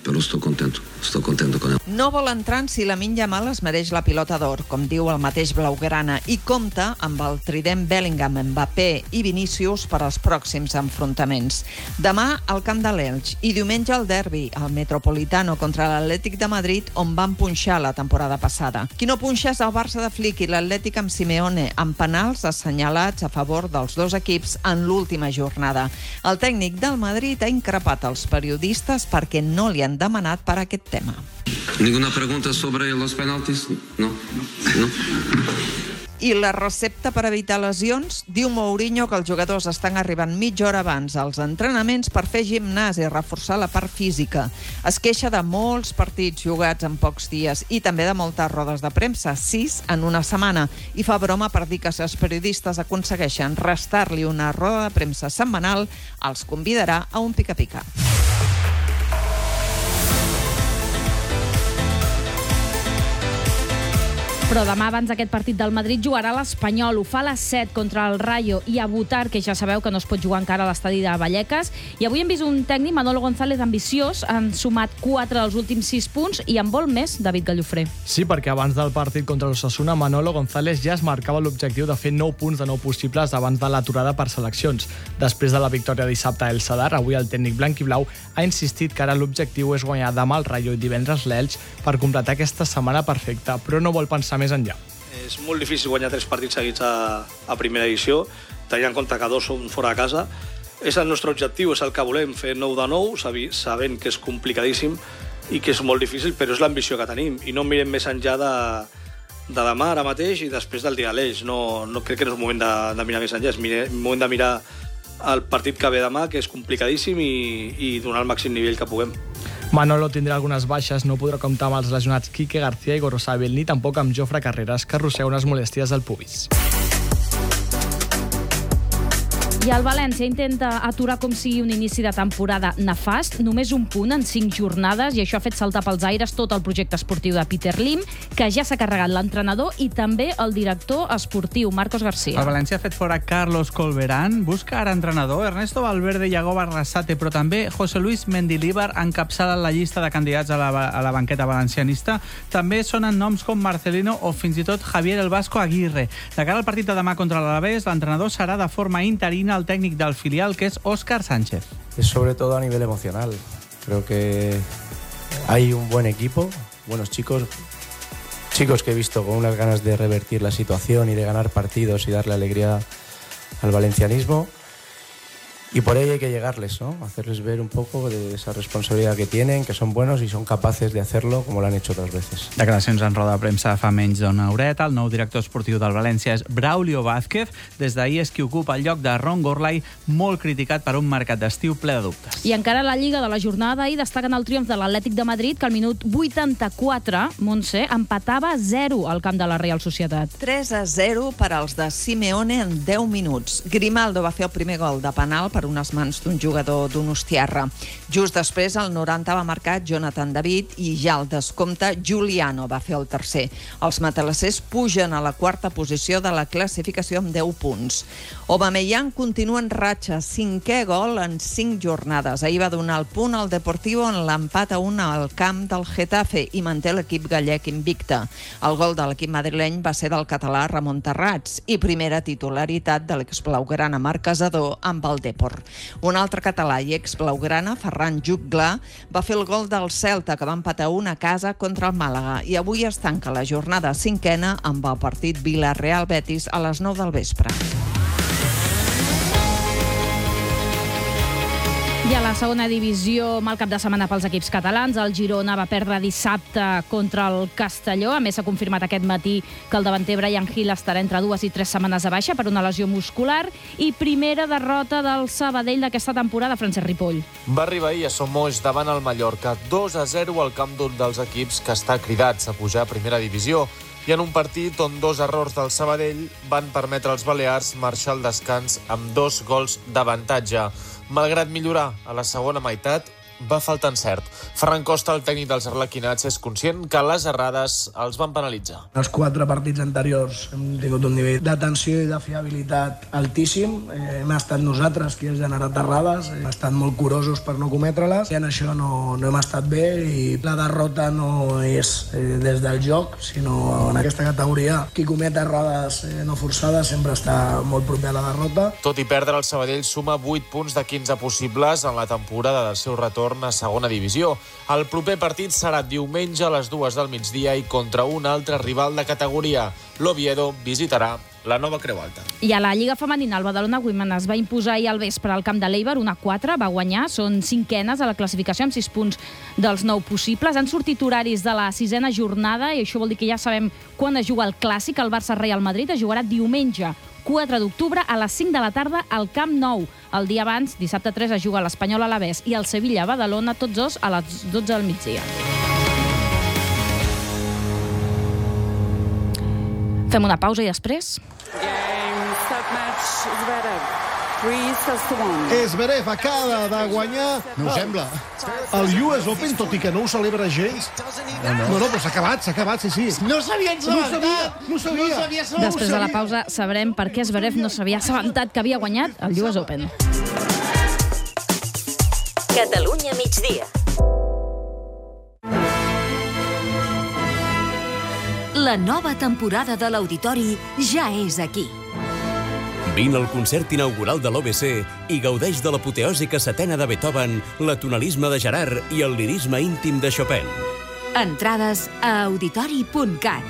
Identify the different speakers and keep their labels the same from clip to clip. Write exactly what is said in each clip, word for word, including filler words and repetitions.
Speaker 1: pero estoy contento, estoy contento con él.
Speaker 2: No vol entrar si Lamine Yamal es mereix la pilota d'or, com diu el mateix blaugrana, i compta amb el trident Bellingham, Mbappé i Vinícius per als pròxims enfrontaments. Demà al camp de l'Elx i diumenge al derbi, al Metropolitano contra l'Atlètic de Madrid, on van punxar la temporada passada. Qui no punxa és el Barça de Flick i l'Atlètic amb Simeone, amb penals assenyalats a favor dels dos equips en l'última jornada. El tècnic del Madrid ha increpat els periodistes perquè no li han demanat per aquest tema.
Speaker 1: ¿Ninguna pregunta sobre los penaltis? No, no.
Speaker 2: I la recepta per evitar lesions? Diu Mourinho que els jugadors estan arribant mitja hora abans als entrenaments per fer gimnàs i reforçar la part física. Es queixa de molts partits jugats en pocs dies i també de moltes rodes de premsa, sis en una setmana, i fa broma per dir que si els periodistes aconsegueixen restar-li una roda de premsa setmanal, els convidarà a un pica-pica.
Speaker 3: Però demà, abans d'aquest partit del Madrid, jugarà l'Espanyol. Ho fa a les set contra el Rayo i a Butar, que ja sabeu que no es pot jugar encara a l'estadi de Vallecas. I avui hem vist un tècnic, Manolo González, ambiciós. Han sumat quatre dels últims sis punts i en vol més, David Gallofré.
Speaker 4: Sí, perquè abans del partit contra l'Osasuna, Manolo González ja es marcava l'objectiu de fer nou punts de nou possibles abans de l'aturada per seleccions. Després de la victòria dissabte a El Sadar, avui el tècnic blanc-i-blau ha insistit que ara l'objectiu és guanyar demà el Rayo i divendres l'Elx per completar aquesta setmana perfecta, però no vol pensar més enllà.
Speaker 5: És molt difícil guanyar tres partits seguits a, a primera edició, tenint en compte que dos són fora de casa. És el nostre objectiu, és el que volem, fer nou de nou, sabent que és complicadíssim i que és molt difícil, però és l'ambició que tenim. I no mirem més enllà de, de demà, ara mateix, i després del dia a l'Eix. No, no crec que no és moment de, de mirar més enllà, és mire, moment de mirar el partit que ve demà, que és complicadíssim, i, i donar el màxim nivell que puguem.
Speaker 4: Manolo tindrà algunes baixes, no podrà comptar amb els lesionats Quique García i Gorosabel, ni tampoc amb Jofre Carreras, que arrossega unes molèsties al pubis.
Speaker 3: I el València intenta aturar com sigui un inici de temporada nefast, només un punt en cinc jornades, i això ha fet saltar pels aires tot el projecte esportiu de Peter Lim, que ja s'ha carregat l'entrenador i també el director esportiu, Marcos García.
Speaker 6: El València ha fet fora Carlos Colberán, busca ara entrenador, Ernesto Valverde i Yagoba Arrasate, però també José Luis Mendilibar encapçala la llista de candidats a la, a la banqueta valencianista. També sonen noms com Marcelino o fins i tot Javier El Vasco Aguirre. De cara al partit de demà contra l'Alavés, l'entrenador serà de forma interina al técnico del filial, que es Óscar Sánchez.
Speaker 7: Es sobre todo a nivel emocional. Creo que hay un buen equipo, buenos chicos, chicos que he visto con unas ganas de revertir la situación y de ganar partidos y darle alegría al valencianismo. Y por ello hay que llegarles, ¿no? Hacerles ver un poco de esa responsabilidad que tienen, que son buenos y son capaces de hacerlo como lo han hecho otras veces.
Speaker 6: Declaracions en roda de premsa fa menys d'una horeta. El nou director esportiu del València és Braulio Vázquez. Des d'ahir és qui ocupa el lloc de Ron Gourlay, molt criticat per un mercat d'estiu ple de dubtes.
Speaker 3: I encara la Lliga de la jornada d'ahir destaquen el triomf de l'Atlètic de Madrid, que al minut vuitanta-quatre, Montse, empatava a zero al camp de la Real Societat.
Speaker 2: tres a zero per als de Simeone en deu minuts. Grimaldo va fer el primer gol de penal per unes mans d'un jugador d'Donostiarra. Just després, al noranta, va marcar Jonathan David i ja al descompte Giuliano va fer el tercer. Els matalassers pugen a la quarta posició de la classificació amb deu punts. Aubameyang continua en ratxa, cinquè gol en cinc jornades. Ahir va donar el punt al Deportivo en l'empat a un al camp del Getafe i manté l'equip gallec invicte. El gol de l'equip madrileny va ser del català Ramon Terrats i primera titularitat de l'exblaugrana Marc Casador amb el Depor. Un altre català i ex-blaugrana, Ferran Jutgla, va fer el gol del Celta, que va empatar una casa contra el Màlaga, i avui es tanca la jornada cinquena amb el partit Villarreal-Betis a les nou del vespre.
Speaker 3: I a la segona divisió, mal cap de setmana pels equips catalans. El Girona va perdre dissabte contra el Castelló. A més, s'ha confirmat aquest matí que el davanter Bryan Gil estarà entre dues i tres setmanes de baixa per una lesió muscular. I primera derrota del Sabadell d'aquesta temporada, Francesc Ripoll.
Speaker 8: Va arribar ahir a Somos davant el Mallorca, dos a zero al camp d'un dels equips que està cridats a pujar a primera divisió. I en un partit on dos errors del Sabadell van permetre als balears marxar al descans amb dos gols d'avantatge. Malgrat millorar a la segona meitat, va faltar encert. Ferran Costa, el tècnic dels arlequinats, és conscient que les errades els van penalitzar.
Speaker 9: Els quatre partits anteriors hem tingut un nivell d'atenció i de fiabilitat altíssim. Eh, hem estat nosaltres qui hem generat errades, hem estat molt curosos per no cometre-les, i en això no, no hem estat bé, i la derrota no és eh, des del joc, sinó en aquesta categoria. Qui comet errades eh, no forçades sempre està molt proper a la derrota.
Speaker 8: Tot i perdre, el Sabadell suma vuit punts de quinze possibles en la temporada del seu retorn a segona divisió. El proper partit serà diumenge a les dues del migdia i contra un altre rival de categoria. L'Oviedo visitarà la Nova Creu Alta.
Speaker 3: I a la Lliga Femenina, el Badalona Women es va imposar ahir al vespre al camp de l'Eibar, una quatre, va guanyar, són cinquenes a la classificació amb sis punts dels nou possibles. Han sortit horaris de la sisena jornada i això vol dir que ja sabem quan es juga el clàssic. El Barça-Real Madrid es jugarà diumenge quatre d'octubre a les cinc de la tarda al Camp Nou. El dia abans, dissabte tres, es juga l'Espanyol Alavés i el Sevilla-Badalona, tots dos a les dotze del migdia. Fem una pausa i després...
Speaker 10: Zverev acaba de guanyar... No ho sembla. El U S Open, tot i que no ho celebra gens. No, no, no, però s'ha acabat, s'ha acabat, sí, sí.
Speaker 11: No s'havia assabentat.
Speaker 10: No sabia, no sabia.
Speaker 3: Després de la pausa sabrem per què Zverev no s'havia assabentat que havia guanyat el U S Open.
Speaker 12: Catalunya migdia. La nova temporada de l'Auditori ja és aquí.
Speaker 13: Vine al concert inaugural de l'O B C i gaudeix de l'apoteòsica setena de Beethoven, l'atonalisme de Gerard i el lirisme íntim de Chopin.
Speaker 12: Entrades a auditori punt cat.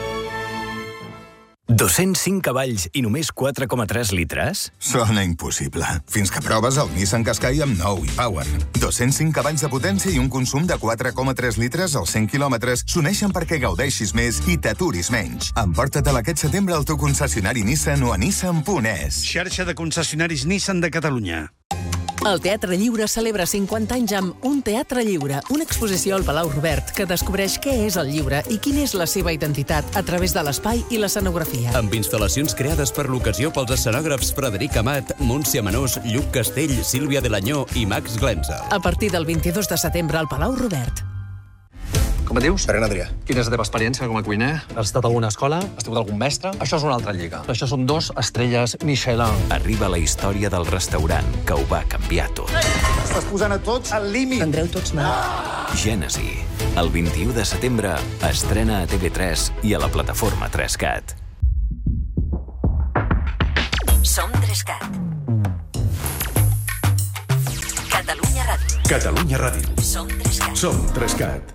Speaker 14: dos-cents cinc cavalls i només quatre coma tres litres?
Speaker 15: Sona impossible. Fins que proves el Nissan Qashqai amb nou e-Power. dos-cents cinc cavalls de potència i un consum de quatre coma tres litres als cent quilòmetres s'uneixen perquè gaudeixis més i t'aturis menys. Emporta-te'l aquest setembre al teu concessionari Nissan o a nissan punt es.
Speaker 10: Xarxa de concessionaris Nissan de Catalunya.
Speaker 16: El Teatre Lliure celebra cinquanta anys amb Un Teatre Lliure, una exposició al Palau Robert que descobreix què és el lliure i quina és la seva identitat a través de l'espai i l'escenografia.
Speaker 13: Amb instal·lacions creades per l'ocasió pels escenògrafs Frederic Amat, Montse Amanós, Lluc Castell, Sílvia Delanyó i Max Glenza.
Speaker 16: A partir del vint-i-dos de setembre al Palau Robert.
Speaker 17: Com et dius?
Speaker 18: Ferran Adrià.
Speaker 17: Quina és la teva experiència com a cuiner? Has estat a alguna escola? Has tingut algun mestre? Això és una altra lliga. Això són dos estrelles Michelin.
Speaker 14: Arriba la història del restaurant que ho va canviar tot.
Speaker 18: Estàs posant a tots al límit.
Speaker 16: Prendreu tots mal.
Speaker 14: Gènesi. El vint-i-u de setembre estrena a T V tres i a la plataforma tres cat.
Speaker 12: Som tres cat. Catalunya Ràdio.
Speaker 19: Catalunya Ràdio.
Speaker 12: Som tres cat.
Speaker 19: Som tres cat.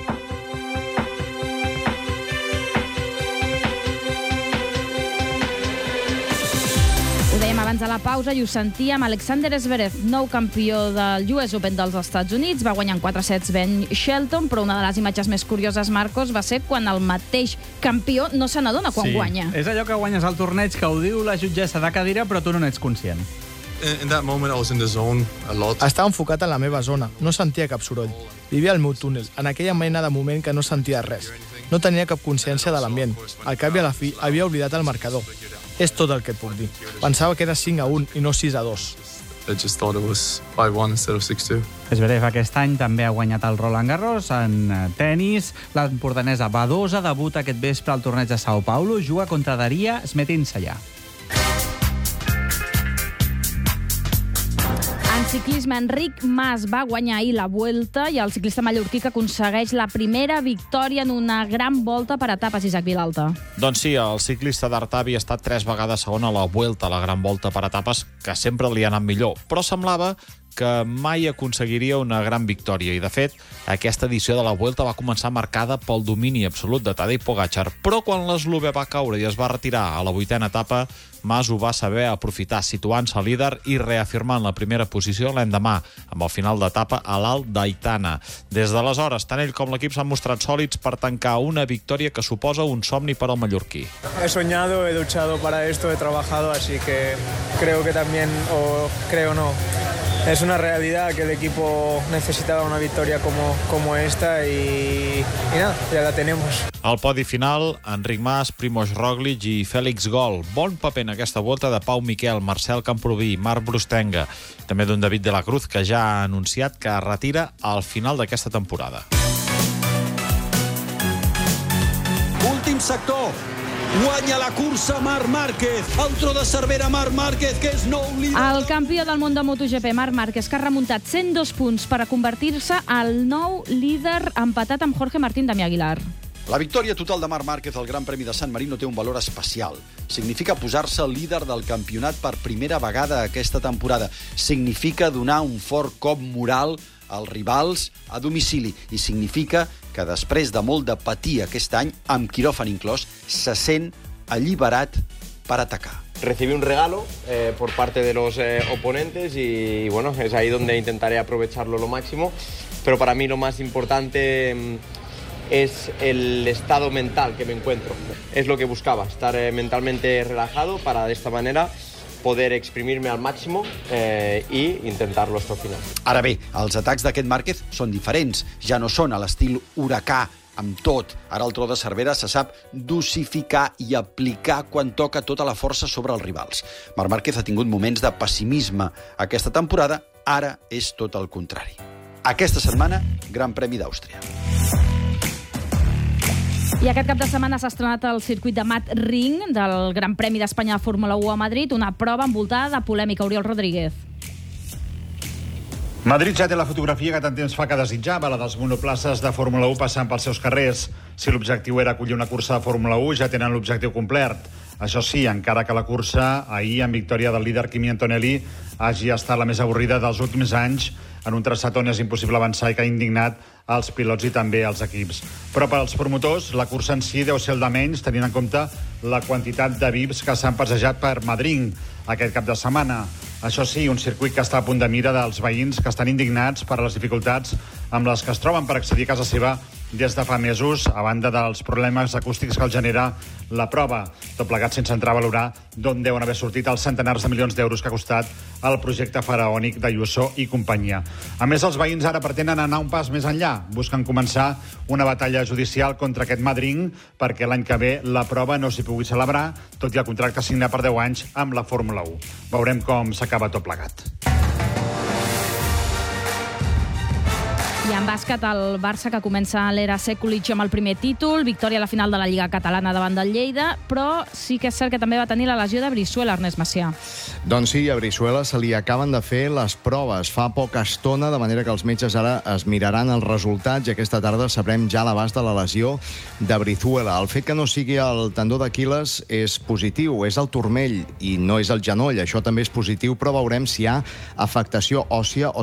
Speaker 3: Ho dèiem abans de la pausa i ho sentíem. Alexander Zverev, nou campió del U S Open dels Estats Units, va guanyar en quatre sets Ben Shelton, però una de les imatges més curioses, Marcos, va ser quan el mateix campió no se n'adona quan
Speaker 6: sí.
Speaker 3: guanya.
Speaker 6: És allò que guanyes al torneig, que ho diu la jutgessa de cadira, però tu no n'ets conscient.
Speaker 20: In that moment I was in the zone a lot.
Speaker 4: Estava enfocat en la meva zona, no sentia cap soroll. Vivia al meu túnel, en aquella mena de moment que no sentia res. No tenia cap consciència de l'ambient. Al cap i a la fi havia oblidat el marcador. És tot el que et puc dir. Pensava que era cinc a un i no sis a dos.
Speaker 20: I just thought it was five one instead of six two.
Speaker 6: Zverev aquest any també ha guanyat el Roland Garros en tennis. L'empordanesa Badosa debuta aquest vespre al torneig de Sao Paulo. Juga contra Daria Smetin-Sayà.
Speaker 3: En ciclisme, Enric Mas va guanyar ahir la Vuelta i el ciclista mallorquí que aconsegueix la primera victòria en una gran volta per etapes, Isaac Vilalta.
Speaker 21: Doncs sí, el ciclista d'Artavi ha estat tres vegades segon a la Vuelta, la gran volta per etapes, que sempre li ha anat millor. Però semblava que mai aconseguiria una gran victòria. I, de fet, aquesta edició de la Vuelta va començar marcada pel domini absolut de Tadej Pogačar. Però quan l'eslovè va caure i es va retirar a la vuitena etapa, Mas ho va saber aprofitar, situant-se líder i reafirmant la primera posició l'endemà, amb el final d'etapa a l'Alt d'Aitana. Des d'aleshores, tant ell com l'equip s'han mostrat sòlids per tancar una victòria que suposa un somni per al mallorquí.
Speaker 22: He soñado, he luchado para esto, he trabajado, así que creo que también, o creo no,
Speaker 23: es una realidad que el equipo necesitaba una victoria como, como esta y, y nada, ya la tenemos.
Speaker 21: Al podi final, Enric Mas, Primož Roglic i Fèlix Gol. Bon paper en aquesta volta de Pau Miquel, Marcel Camproví, Marc Brustenga, també d'un David de la Cruz, que ja ha anunciat que es retira al final d'aquesta temporada.
Speaker 24: Últim sector. Guanya la cursa Marc Márquez. El tro de Cervera, Marc Márquez, que és nou líder.
Speaker 3: El campió del món de MotoGP, Marc Márquez, que ha remuntat cent dos punts per a convertir-se al nou líder, empatat amb Jorge Martín Damià Aguilar.
Speaker 25: La victòria total de Marc Márquez al Gran Premi de San Marino té un valor especial. Significa posar-se líder del campionat per primera vegada aquesta temporada. Significa donar un fort cop moral als rivals a domicili. I significa que després de molt de patir aquest any, amb quiròfan inclòs, se sent alliberat per atacar.
Speaker 26: Recibí un regalo eh, por parte de los eh, oponentes y bueno, es ahí donde intentaré aprovecharlo lo máximo. Pero para mí lo más importante eh, es el estado mental que me encuentro. Es lo que buscaba, estar eh, mentalmente relajado para de esta manera poder exprimirme al máximo eh, i intentar-lo hasta el final.
Speaker 25: Ara bé, els atacs d'aquest Márquez són diferents. Ja no són a l'estil huracà, amb tot. Ara el tro de Cervera se sap dosificar i aplicar quan toca tota la força sobre els rivals. Marc Márquez ha tingut moments de pessimisme aquesta temporada, ara és tot el contrari. Aquesta setmana, Gran Premi d'Àustria.
Speaker 3: I aquest cap de setmana s'ha estrenat el circuit de Mat Ring del Gran Premi d'Espanya de Fórmula u a Madrid, una prova envoltada de polèmica. Oriol Rodríguez.
Speaker 11: Madrid ja té la fotografia que tant temps fa que desitjava, la dels monoplaces de Fórmula u passant pels seus carrers. Si l'objectiu era acollir una cursa de Fórmula u, ja tenen l'objectiu complert. Això sí, encara que la cursa, ahir, amb victòria del líder Kimi Antonelli, hagi estat la més avorrida dels últims anys, en un traçat on és impossible avançar i que ha indignat els pilots i també els equips. Però per als promotors, la cursa en si deu ser el de menys, tenint en compte la quantitat de V I Ps que s'han passejat per Madrid aquest cap de setmana. Això sí, un circuit que està a punt de mira dels veïns que estan indignats per les dificultats amb les que es troben per accedir a casa seva des de fa mesos, a banda dels problemes acústics que els genera la prova. Tot plegat sense entrar a valorar d'on deuen haver sortit els centenars de milions d'euros que ha costat el projecte faraònic d'Ayuso i companyia. A més, els veïns ara pretenen anar un pas més enllà. Busquen començar una batalla judicial contra aquest Madrid perquè l'any que ve la prova no s'hi pugui celebrar, tot i el contracte signat per deu anys amb la Fórmula u. Veurem com s'acaba tot plegat.
Speaker 3: I en bàsquet, el Barça, que comença l'era Sekulic amb el primer títol, victòria a la final de la Lliga Catalana davant del Lleida, però sí que és cert que també va tenir la lesió de Brizuela, Ernest Macià.
Speaker 27: Doncs sí, a Brizuela se li acaben de fer les proves fa poca estona, de manera que els metges ara es miraran els resultats i aquesta tarda sabrem ja l'abast de la lesió de Brizuela. El fet que no sigui el tendó d'Aquil·les és positiu, és el turmell i no és el genoll. Això també és positiu, però veurem si hi ha afectació òssia o